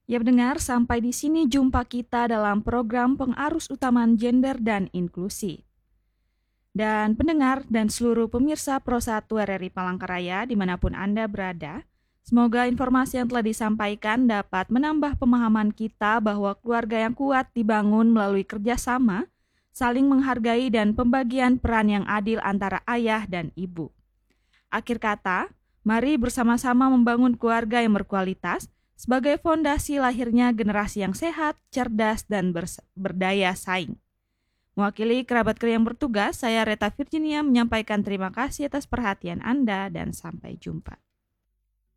Ya pendengar, sampai di sini jumpa kita dalam program Pengarus Utamaan Gender dan Inklusi. Dan pendengar dan seluruh pemirsa Pro 1 RRI Palangkaraya dimanapun Anda berada, semoga informasi yang telah disampaikan dapat menambah pemahaman kita bahwa keluarga yang kuat dibangun melalui kerjasama, saling menghargai dan pembagian peran yang adil antara ayah dan ibu. Akhir kata, mari bersama-sama membangun keluarga yang berkualitas sebagai fondasi lahirnya generasi yang sehat, cerdas, dan berdaya saing. Mewakili kerabat kerja yang bertugas, saya Reta Virginia menyampaikan terima kasih atas perhatian Anda dan sampai jumpa.